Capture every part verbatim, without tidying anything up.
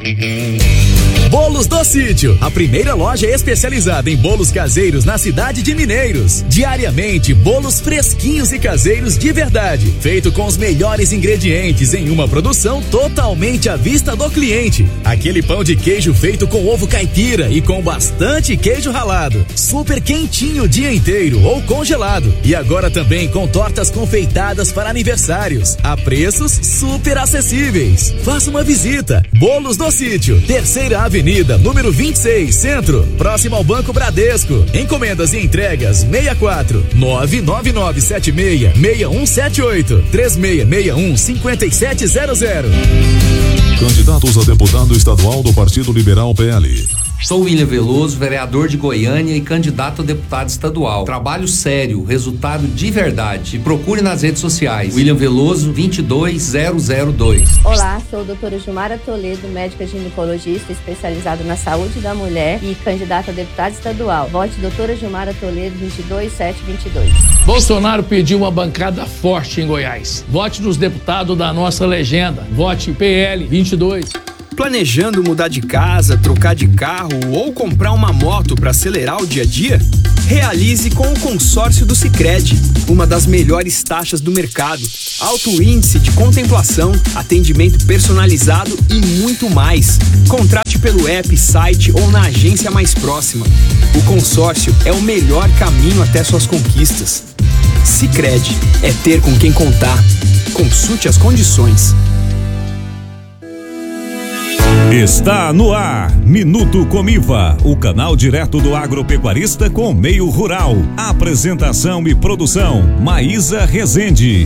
Bolos do Sítio, a primeira loja especializada em bolos caseiros na cidade de Mineiros. Diariamente, bolos fresquinhos e caseiros de verdade, feito com os melhores ingredientes em uma produção totalmente à vista do cliente. Aquele pão de queijo feito com ovo caipira e com bastante queijo ralado, super quentinho o dia inteiro ou congelado. E agora também com tortas confeitadas para aniversários, a preços super acessíveis. Faça uma visita. Bolos do Sítio, Terceira Avenida, número vinte e seis, Centro, próximo ao Banco Bradesco. Encomendas e entregas sessenta e quatro, nove nove nove sete seis, seis um sete oito, três seis seis um, cinco sete zero zero. Candidatos a deputado estadual do Partido Liberal P L. Sou William Veloso, vereador de Goiânia e candidato a deputado estadual. Trabalho sério, resultado de verdade. Me procure nas redes sociais. William Veloso, vinte e dois zero zero dois. Olá, sou a doutora Gilmara Toledo, médica ginecologista especializada na saúde da mulher e candidata a deputada estadual. Vote doutora Gilmara Toledo, vinte e dois sete vinte e dois. Bolsonaro pediu uma bancada forte em Goiás. Vote nos deputados da nossa legenda. Vote P L vinte e dois. Planejando mudar de casa, trocar de carro ou comprar uma moto para acelerar o dia a dia? Realize com o consórcio do Sicredi, uma das melhores taxas do mercado, alto índice de contemplação, atendimento personalizado e muito mais. Contrate pelo app, site ou na agência mais próxima. O consórcio é o melhor caminho até suas conquistas. Sicredi é ter com quem contar. Consulte as condições. Está no ar, Minuto Comiva, o canal direto do agropecuarista com o meio rural. Apresentação e produção, Maísa Rezende.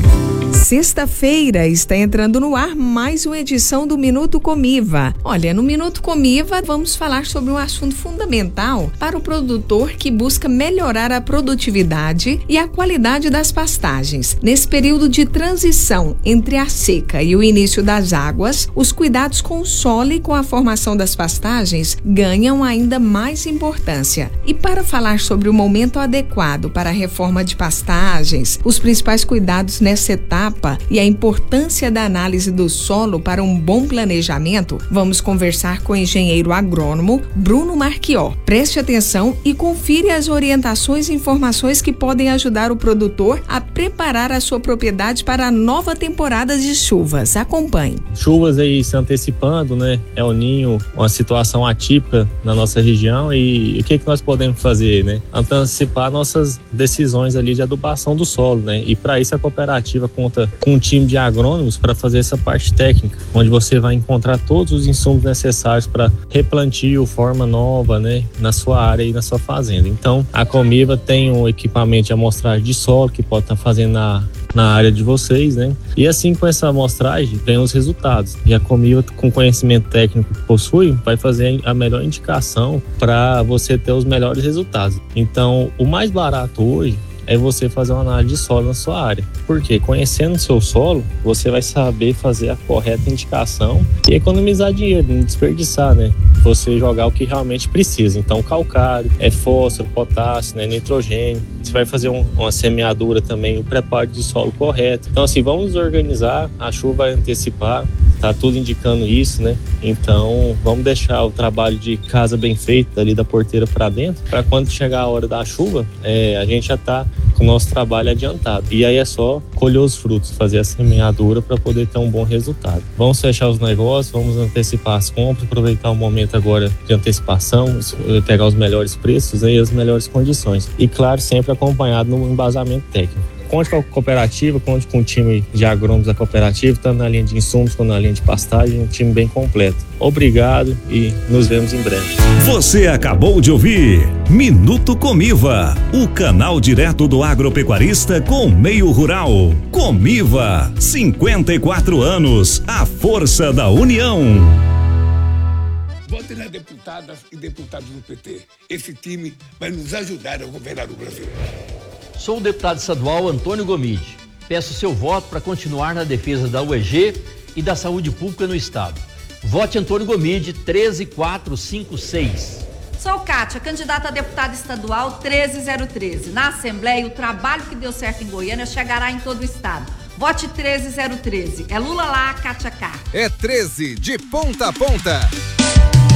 Sexta-feira está entrando no ar mais uma edição do Minuto Comiva. Olha, no Minuto Comiva vamos falar sobre um assunto fundamental para o produtor que busca melhorar a produtividade e a qualidade das pastagens. Nesse período de transição entre a seca e o início das águas, os cuidados com o solo e com a formação das pastagens ganham ainda mais importância. E para falar sobre o momento adequado para a reforma de pastagens, os principais cuidados nessa etapa e a importância da análise do solo para um bom planejamento, vamos conversar com o engenheiro agrônomo Bruno Marchió. Preste atenção e confira as orientações e informações que podem ajudar o produtor a preparar a sua propriedade para a nova temporada de chuvas. Acompanhe. Chuvas aí se antecipando, né? É o ninho, uma situação atípica na nossa região, e o que que nós podemos fazer, né? Antecipar nossas decisões ali de adubação do solo, né? E para isso a cooperativa conta com um time de agrônomos para fazer essa parte técnica, onde você vai encontrar todos os insumos necessários para replantio, forma nova, né, na sua área e na sua fazenda. Então, a Comiva tem um equipamento de amostragem de solo que pode estar fazendo na na área de vocês, né? E assim, com essa amostragem, vem os resultados. E a Comiva, com o conhecimento técnico que possui, vai fazer a melhor indicação para você ter os melhores resultados. Então, o mais barato hoje é você fazer uma análise de solo na sua área. Porque conhecendo o seu solo, você vai saber fazer a correta indicação e economizar dinheiro, não desperdiçar, né? Você jogar o que realmente precisa. Então, calcário, é fósforo, potássio, né? Nitrogênio. Você vai fazer um, uma semeadura também, o preparo de solo correto. Então, assim, vamos nos organizar, a chuva vai antecipar, tá tudo indicando isso, né? Então, vamos deixar o trabalho de casa bem feito, dali da porteira para dentro, para quando chegar a hora da chuva, é, a gente já tá com o nosso trabalho adiantado. E aí é só colher os frutos, fazer a semeadura para poder ter um bom resultado. Vamos fechar os negócios, vamos antecipar as compras, aproveitar o momento agora de antecipação, pegar os melhores preços, né, e as melhores condições. E claro, sempre acompanhado no embasamento técnico. Conte com a cooperativa, conte com o time de agrônomos da cooperativa, tanto na linha de insumos quanto na linha de pastagem, um time bem completo. Obrigado e nos vemos em breve. Você acabou de ouvir Minuto Comiva, o canal direto do agropecuarista com meio rural. Comiva, cinquenta e quatro anos, a força da união. Vote nas deputadas e deputados do P T. Esse time vai nos ajudar a governar o Brasil. Sou o deputado estadual Antônio Gomide. Peço seu voto para continuar na defesa da U E G e da saúde pública no estado. Vote Antônio Gomide, treze quatro cinco seis. Sou Kátia, candidata a deputada estadual treze zero treze. Na Assembleia, o trabalho que deu certo em Goiânia chegará em todo o estado. Vote treze zero treze. É Lula lá, Kátia cá. É treze de ponta a ponta.